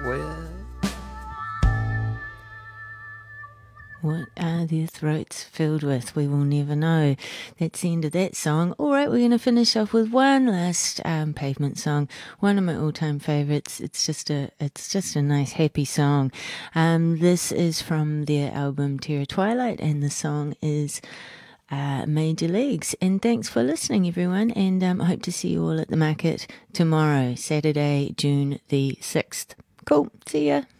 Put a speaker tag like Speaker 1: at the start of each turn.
Speaker 1: for you.
Speaker 2: What are their throats filled with? We will never know. That's the end of that song. All right, we're going to finish off with one last Pavement song, one of my all-time favorites. It's just a nice, happy song. This is from their album Terra Twilight, and the song is Major Leagues. And thanks for listening, everyone. And I hope to see you all at the market tomorrow, Saturday, June the 6th. Cool. See ya.